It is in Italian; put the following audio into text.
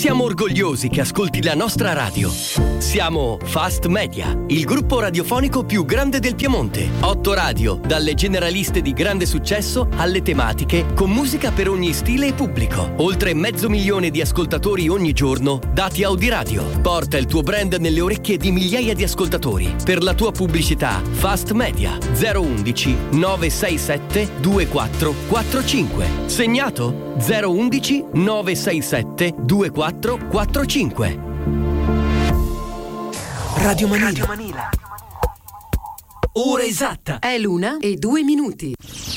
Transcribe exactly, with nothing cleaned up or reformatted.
Siamo orgogliosi che ascolti la nostra radio. Siamo Fast Media, il gruppo radiofonico più grande del Piemonte. Otto radio, dalle generaliste di grande successo alle tematiche, con musica per ogni stile e pubblico. Oltre mezzo milione di ascoltatori ogni giorno, dati Audiradio. Porta il tuo brand nelle orecchie di migliaia di ascoltatori. Per la tua pubblicità, Fast Media zero undici nove sei sette due quattro quattro cinque. Segnato? zero undici nove sei sette due quattro quattro cinque. Radio Manila. Radio Manila. Ora esatta. È l'una e due minuti.